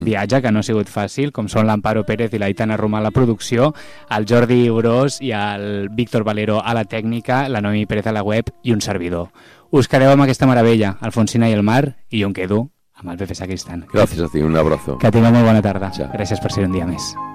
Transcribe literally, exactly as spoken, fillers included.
viatge, que no ha sigut fàcil, com són l'Amparo Pérez i l'Aitana Romà a la producció, el Jordi Urós i el Víctor Valero a la tècnica, la Noemi Pérez a la web i un servidor. Us quedeu amb aquesta meravella, Alfonsina i el mar, i jo em quedo amb el Pepe Sacristán. Gracias a ti, un abrazo. Que tingueu molt bona tarda. Chao. Gràcies per ser un dia més.